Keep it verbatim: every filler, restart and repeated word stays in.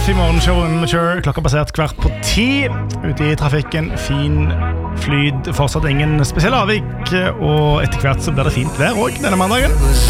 F I morgenshowet Mature, klokka basert kvart på ti. Ute i trafikken, fin flyt, fortsatt ingen spesielle avvik. Og etter hvert så blir det fint vær også denne mandagen.